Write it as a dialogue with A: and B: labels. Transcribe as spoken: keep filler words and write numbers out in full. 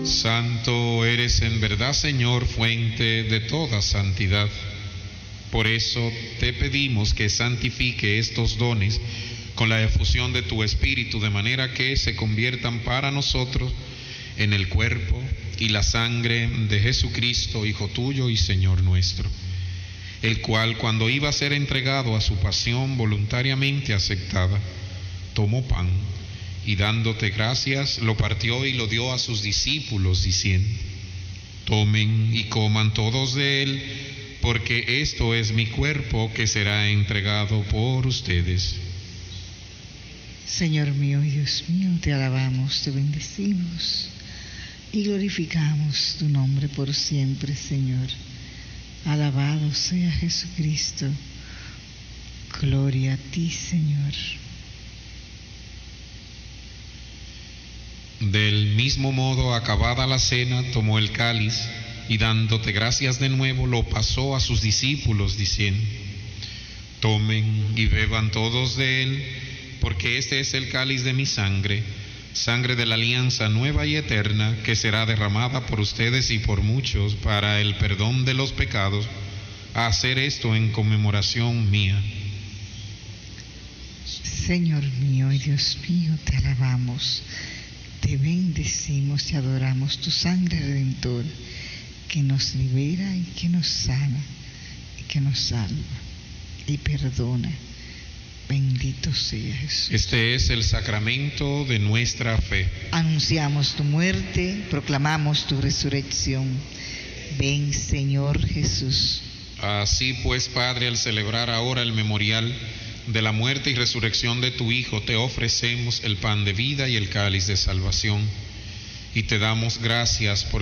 A: Santo eres en verdad, Señor, fuente de toda santidad. Por eso te pedimos que santifique estos dones con la efusión de tu Espíritu, de manera que se conviertan para nosotros en el cuerpo y la sangre de Jesucristo, Hijo tuyo y Señor nuestro, el cual, cuando iba a ser entregado a su pasión voluntariamente aceptada, tomó pan y, dándote gracias, lo partió y lo dio a sus discípulos, diciendo: tomen y coman todos de él, porque esto es mi cuerpo que será entregado por ustedes.
B: Señor mío y Dios mío, te alabamos, te bendecimos y glorificamos tu nombre por siempre, Señor. Alabado sea Jesucristo. Gloria a ti, Señor.
A: Del mismo modo, acabada la cena, tomó el cáliz y, dándote gracias de nuevo, lo pasó a sus discípulos, diciendo: tomen y beban todos de él, porque este es el cáliz de mi sangre, sangre de la alianza nueva y eterna, que será derramada por ustedes y por muchos para el perdón de los pecados. A hacer esto en conmemoración mía.
B: Señor mío y Dios mío, te alabamos, te bendecimos y adoramos tu sangre redentora, que nos libera y que nos sana y que nos salva y perdona. Bendito sea Jesús.
A: Este es el sacramento de nuestra fe.
B: Anunciamos tu muerte, proclamamos tu resurrección. Ven, Señor Jesús.
A: Así pues, Padre, al celebrar ahora el memorial de la muerte y resurrección de tu Hijo, te ofrecemos el pan de vida y el cáliz de salvación, y te damos gracias por